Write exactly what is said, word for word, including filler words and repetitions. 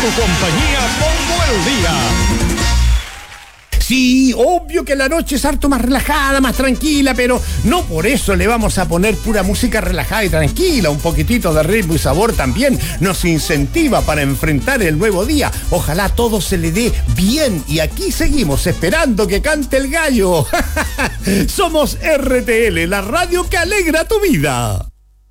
tu compañía todo el día. Sí, obvio que la noche es harto más relajada, más tranquila, pero no por eso le vamos a poner pura música relajada y tranquila. Un poquitito de ritmo y sabor también nos incentiva para enfrentar el nuevo día. Ojalá todo se le dé bien y aquí seguimos esperando que cante el gallo. Somos R T L, la radio que alegra tu vida.